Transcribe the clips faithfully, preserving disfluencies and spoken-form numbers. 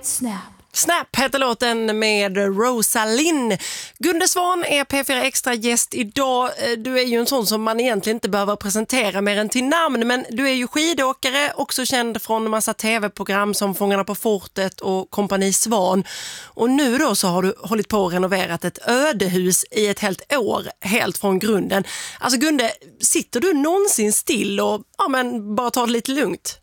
Snap. Snap heter låten med Rosalind. Gunde Svan är P fyra Extra gäst idag. Du är ju en sån som man egentligen inte behöver presentera mer än till namn, men du är ju skidåkare, också känd från en massa tv-program som Fångarna på fortet och Kompani Svan. Och nu då så har du hållit på och renoverat ett ödehus i ett helt år, helt från grunden. Alltså Gunde, sitter du någonsin still och ja, men bara tar det lite lugnt?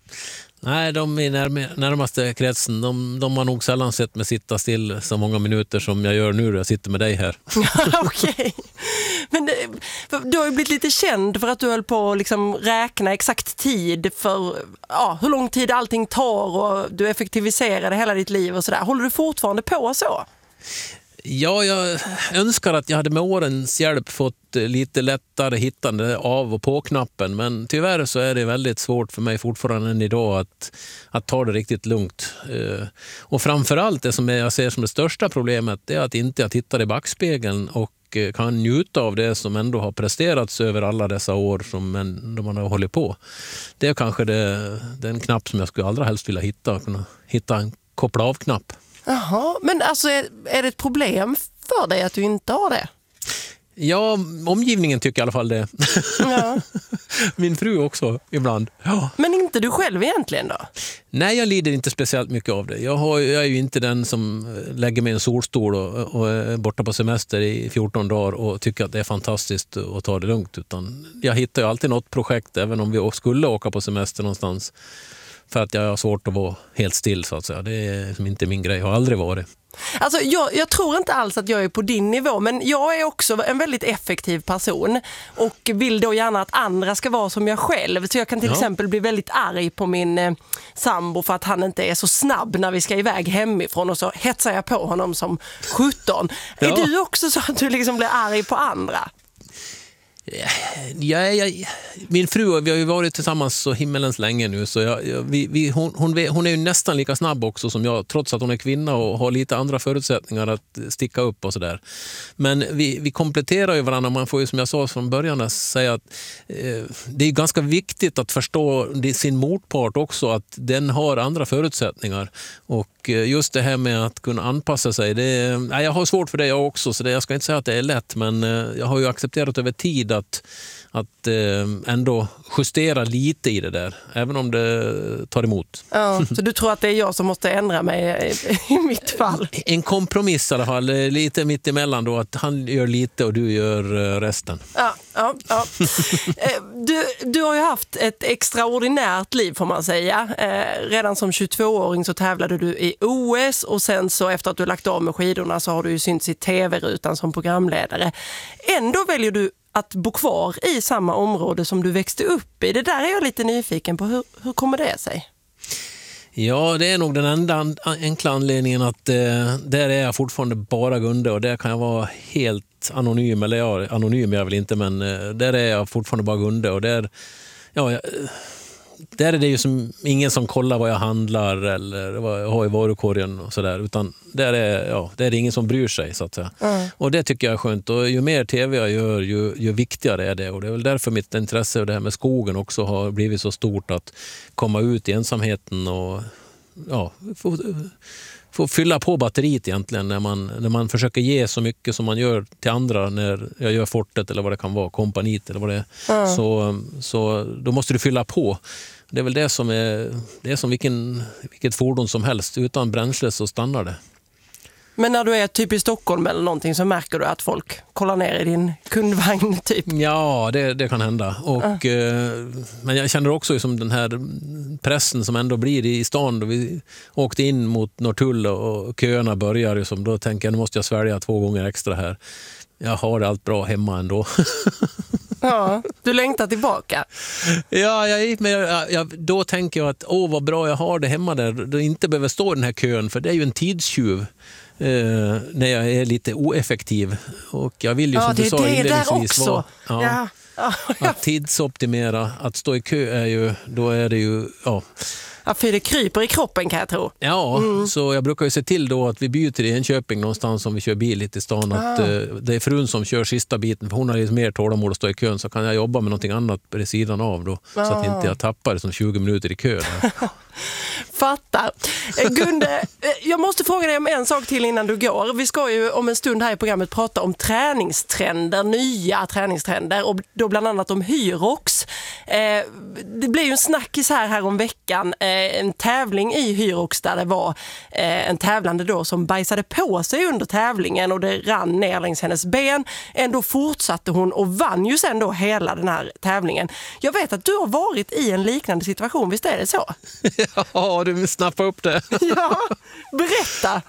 Nej, de i närm- närmaste kretsen, de, de har nog sällan sett mig sitta still så många minuter som jag gör nu när jag sitter med dig här. Okej. Okay. Men det, du har ju blivit lite känd för att du höll på att liksom räkna exakt tid för ja, hur lång tid allting tar och du effektiviserade hela ditt liv och sådär. Håller du fortfarande på så? Ja, jag önskar att jag hade med årens hjälp fått lite lättare hittande av- och på-knappen, men tyvärr så är det väldigt svårt för mig fortfarande än idag att, att ta det riktigt lugnt. Och framförallt det som jag ser som det största problemet är att inte jag tittar i backspegeln och kan njuta av det som ändå har presterats över alla dessa år som man har hållit på. Det är kanske det, den knapp som jag skulle allra helst vilja hitta, kunna hitta en koppla av-knapp. Jaha, men alltså är, är det ett problem för dig att du inte har det? Ja, omgivningen tycker i alla fall det. Ja. Min fru också ibland. Ja. Men inte du själv egentligen då? Nej, jag lider inte speciellt mycket av det. Jag, har, jag är ju inte den som lägger mig i en solstol och, och är borta på semester i fjorton dagar och tycker att det är fantastiskt att ta det lugnt. Utan jag hittar ju alltid något projekt, även om vi skulle åka på semester någonstans. För att jag har svårt att vara helt still så att säga. Det är som inte min grej, har aldrig varit. Alltså jag, jag tror inte alls att jag är på din nivå, men jag är också en väldigt effektiv person och vill då gärna att andra ska vara som jag själv. Så jag kan till ja. exempel bli väldigt arg på min eh, sambo för att han inte är så snabb när vi ska iväg hemifrån och så hetsar jag på honom som sjutton. Ja. Är du också så att du liksom blir arg på andra? Ja, jag, min fru, vi har ju varit tillsammans så himmelens länge nu så jag, jag, vi, vi, hon, hon, hon är ju nästan lika snabb också som jag, trots att hon är kvinna och har lite andra förutsättningar att sticka upp och sådär. Men vi, vi kompletterar ju varandra. Man får ju, som jag sa från början, att säga att eh, det är ganska viktigt att förstå sin motpart också, att den har andra förutsättningar. Och just det här med att kunna anpassa sig, det, nej, jag har svårt för det jag också, så det, jag ska inte säga att det är lätt, men eh, jag har ju accepterat över tid att, att eh, ändå justera lite i det där, även om det tar emot. Ja, så du tror att det är jag som måste ändra mig i, i mitt fall? En kompromiss i alla fall, lite mitt emellan då, att han gör lite och du gör resten. Ja, ja, ja. Du, du har ju haft ett extraordinärt liv får man säga. Redan som tjugotvååring så tävlade du i O S och sen så efter att du lagt av med skidorna så har du ju synts i tv-rutan som programledare. Ändå väljer du att bo kvar i samma område som du växte upp i. Det där är jag lite nyfiken på. Hur, hur kommer det sig? Ja, det är nog den enda enkla anledningen att eh, där är jag fortfarande bara Gunde och där kan jag vara helt anonym, eller ja, anonym är jag väl inte, men eh, där är jag fortfarande bara Gunde och där, ja, jag, där är det ju som ingen som kollar vad jag handlar eller vad jag har i varukorgen och sådär, utan där är, ja, där är det ingen som bryr sig så att säga. Mm. Och det tycker jag är skönt, och ju mer tv jag gör ju, ju viktigare är det, och det är väl därför mitt intresse och det här med skogen också har blivit så stort, att komma ut i ensamheten och ja, få, få fylla på batteriet egentligen när man, när man försöker ge så mycket som man gör till andra när jag gör fortet eller vad det kan vara, kompanit eller vad det är. Mm. Så, så då måste du fylla på. Det är väl det som är, det är som vilken, vilket fordon som helst, utan bränsle så stannar det. Men när du är typ i Stockholm eller någonting så märker du att folk kollar ner i din kundvagn typ? Ja, det, det kan hända. Och, uh. eh, men jag känner också som den här pressen som ändå blir i stan. Då vi åkte in mot Norrtull och köerna börjar, som då tänker jag, nu måste jag svälja två gånger extra här. Jag har allt bra hemma ändå. Ja, du längtar tillbaka. Ja, jag, men jag, jag, då tänker jag att åh vad bra jag har det hemma där. Då inte behöver stå i den här kön, för det är ju en tidstjuv. Uh, när jag är lite oeffektiv, och jag vill ju ja, som du sa inledningsvis vara, ja, ja. Ja, ja. att tidsoptimera, att stå i kö är ju, då är det ju, ja, Ja, för det kryper i kroppen kan jag tro. Ja, Mm. så jag brukar ju se till då att vi byter till Enköping någonstans om vi kör bil lite i stan. Att, Ah. eh, det är frun som kör sista biten, för hon har lite mer tålamod att stå i kön, så kan jag jobba med någonting annat på sidan av då. Så att Ah. inte jag tappar det som tjugo minuter i kö. Fattar. Eh, Gunde, eh, jag måste fråga dig om en sak till innan du går. Vi ska ju om en stund här i programmet prata om träningstrender, nya träningstrender och då bland annat om Hyrox. Eh, det blev ju en snackis här, här om veckan, eh, en tävling i Hyrox där det var eh, en tävlande då som bajsade på sig under tävlingen och det rann ner längs hennes ben. Ändå fortsatte hon och vann ju sen då hela den här tävlingen. Jag vet att du har varit i en liknande situation, visst är det så? Ja, du snappa upp det. Ja, berätta.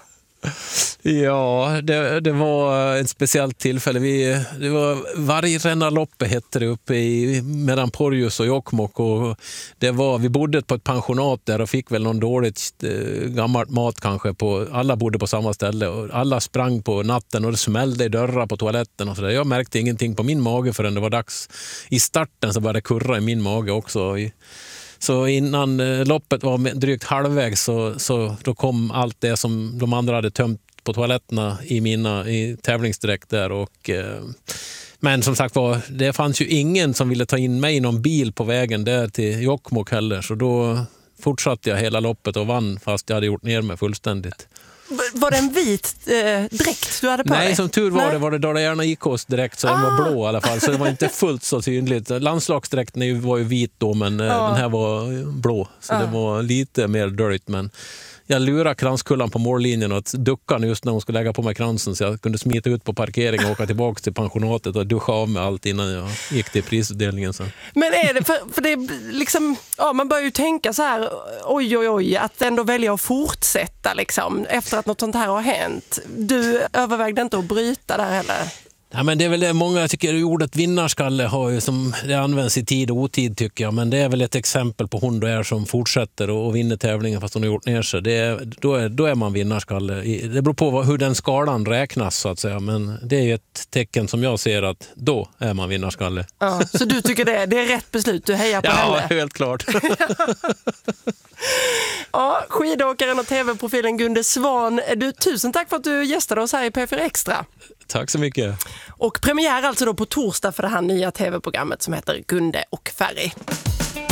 Ja, det, det var ett speciellt tillfälle. Vi, det var Vargrännarloppet hette det uppe i, mellan Porjus och Jokkmokk. Och det var, vi bodde på ett pensionat där och fick väl någon dåligt eh, gammalt mat kanske. På, alla bodde på samma ställe och alla sprang på natten och det smällde i dörrar på toaletten och så där. Jag märkte ingenting på min mage förrän det var dags. I starten så började det kurra i min mage också. Så innan loppet var drygt halvvägs så, så då kom allt det som de andra hade tömt på toaletterna i mina i tävlingsdräkt där. Och, eh, men som sagt var, det fanns ju ingen som ville ta in mig i någon bil på vägen där till Jokkmokk heller. Så då fortsatte jag hela loppet och vann fast jag hade gjort ner mig fullständigt. Var det en vit eh, dräkt du hade på dig? Nej, som tur var Nej. det var det Dala-Järna I K:s direkt så Ah. den var blå i alla fall. Så det var inte fullt så tydligt. Landslagsdräkten var ju vit då men eh, Ah. den här var blå. Så Ah. det var lite mer dörligt men jag lurade kranskullan på mållinjen och att duckan just när hon skulle lägga på mig kransen så jag kunde smita ut på parkeringen och åka tillbaka till pensionatet och duscha av med allt innan jag gick till prisutdelningen sen. Men är det, för, för det är liksom, ja, man börjar ju tänka så här, oj oj oj, att ändå välja att fortsätta liksom, efter att något sånt här har hänt. Du övervägde inte att bryta där heller? Ja, men det är väl det många jag tycker ordet vinnarskalle har ju som det används i tid och otid tycker jag, men det är väl ett exempel på hon då är som fortsätter och, och vinner tävlingen fast hon har gjort ner sig. Det är, då, är, då är man vinnarskalle. Det beror på vad, hur den skalan räknas så att säga, men det är ju ett tecken som jag ser att då är man vinnarskalle. Ja, så du tycker det, det är rätt beslut, du hejar på Ja, henne? helt klart. Ja, skidåkaren och tv-profilen Gunde Svan, du, tusen tack för att du gästade oss här i P fyra Extra. Tack så mycket. Och premiär alltså då på torsdag för det här nya tv-programmet som heter Gunde och Ferry.